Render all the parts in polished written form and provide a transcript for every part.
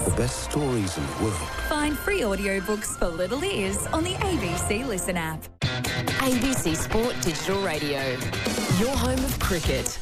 The best stories in the world. Find free audiobooks for little ears on the ABC Listen app. ABC Sport Digital Radio, your home of cricket.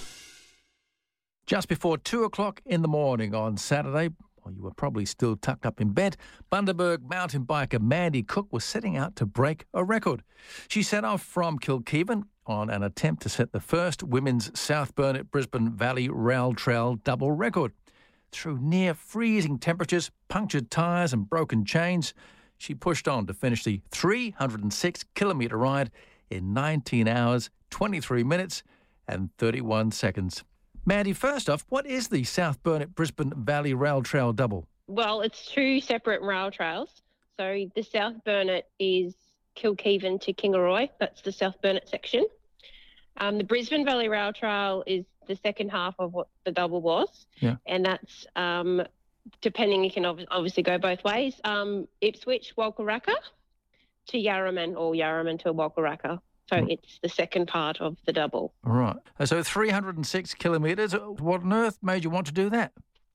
Just before 2 o'clock in the morning on Saturday, you were probably still tucked up in bed, Bundaberg mountain biker Mandy Cook was setting out to break a record. She set off from Kilkevin on an attempt to set the first women's South Burnett-Brisbane Valley Rail Trail double record. Through near freezing temperatures, punctured tyres and broken chains, she pushed on to finish the 306-kilometre ride in 19 hours, 23 minutes and 31 seconds. Mandy, first off, what is the South Burnett-Brisbane Valley Rail Trail double? Well, it's two separate rail trails. So the South Burnett is Kilkevin to Kingaroy. That's the South Burnett section. The Brisbane Valley Rail Trail is the second half of what the double was. Yeah. And that's, depending, you can obviously go both ways. Ipswich, Walkaracka to Yarraman, or Yarraman to Walkaracka. So it's the second part of the double. Right. So 306 kilometres. What on earth made you want to do that?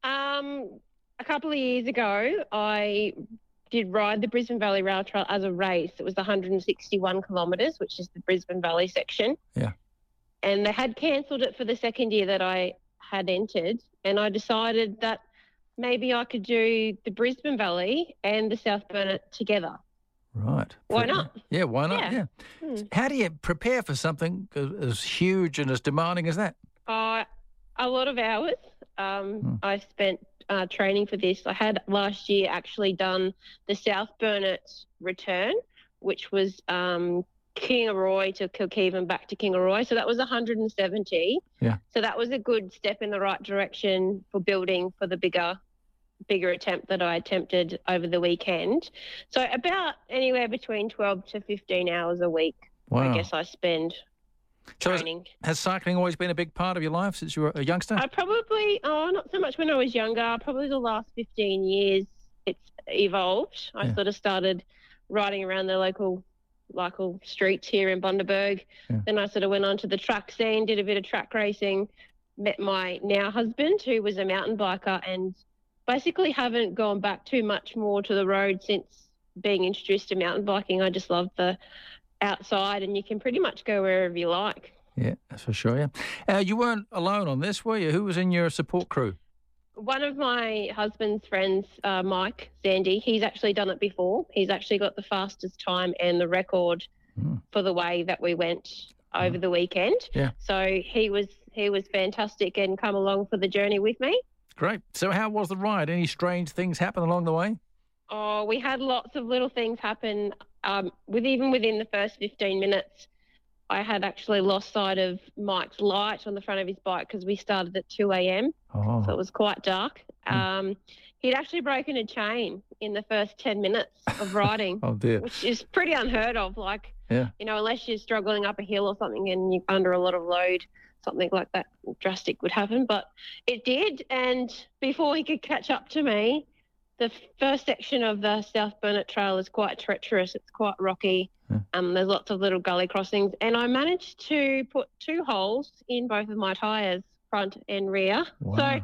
A couple of years ago, I did ride the Brisbane Valley Rail Trail as a race. It was 161 kilometres, which is the Brisbane Valley section. Yeah. And they had cancelled it for the second year that I had entered. And I decided that maybe I could do the Brisbane Valley and the South Burnett together. Right. Why not? Yeah, why not? Yeah. How do you prepare for something as huge and as demanding as that? A lot of hours. I spent training for this. I had last year actually done the South Burnett return, which was Kingaroy to Kilkevin back to Kingaroy. So that was 170. Yeah. So that was a good step in the right direction for building for the bigger attempt that I attempted over the weekend. So about anywhere between 12 to 15 hours a week, Wow. I guess I spend training. Has cycling always been a big part of your life since you were a youngster? I probably, not so much when I was younger, probably the last 15 years it's evolved. I sort of started riding around the local streets here in Bundaberg. Yeah. Then I sort of went on to the track scene, did a bit of track racing, met my now husband who was a mountain biker, and basically haven't gone back too much more to the road since being introduced to mountain biking. I just love the outside, and you can pretty much go wherever you like. Yeah, that's for sure, yeah. You weren't alone on this, were you? Who was in your support crew? One of my husband's friends, Mike Zandy, he's actually done it before. He's actually got the fastest time and the record for the way that we went over the weekend. Yeah. So he was fantastic and come along for the journey with me. Great. So how was the ride? Any strange things happen along the way? Oh, we had lots of little things happen. Even within the first 15 minutes, I had actually lost sight of Mike's light on the front of his bike because we started at 2 a.m. Oh. So it was quite dark. He'd actually broken a chain in the first 10 minutes of riding. Oh, dear. Which is pretty unheard of. Unless you're struggling up a hill or something and you're under a lot of load, something like that drastic would happen. But it did. And before he could catch up to me, the first section of the South Burnett Trail is quite treacherous. It's quite rocky. There's lots of little gully crossings. And I managed to put 2 holes in both of my tyres, front and rear. Wow. So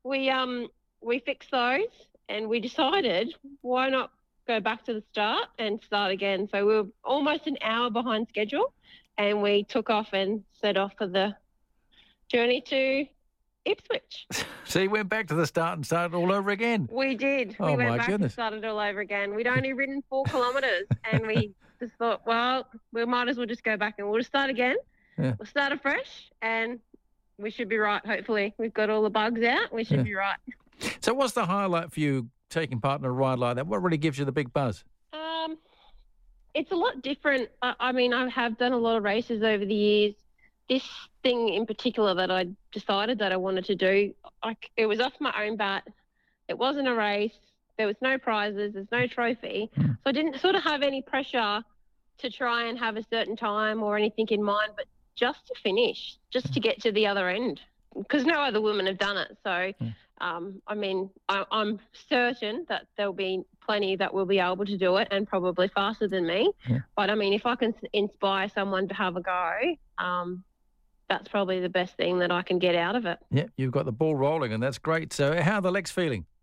we fixed those and we decided why not go back to the start and start again. So we were almost an hour behind schedule and we took off and set off for the journey to Ipswich. So you went back to the start and started all over again? We did. Oh, we went my back goodness. and started all over again. We'd only ridden 4 kilometres and we just thought, well, we might as well just go back and we'll just start again. Yeah. We'll start afresh and we should be right, hopefully. We've got all the bugs out. We should be right. So what's the highlight for you taking part in a ride like that? What really gives you the big buzz? It's a lot different. I mean, I have done a lot of races over the years. This thing in particular that I decided that I wanted to do, it was off my own bat. It wasn't a race. There was no prizes. There's no trophy. So I didn't sort of have any pressure to try and have a certain time or anything in mind, but just to finish, just to get to the other end, because no other women have done it. So, I mean, I'm certain that there'll be plenty that will be able to do it and probably faster than me. Yeah. But, I mean, if I can inspire someone to have a go, that's probably the best thing that I can get out of it. Yeah, you've got the ball rolling and that's great. So how are the legs feeling?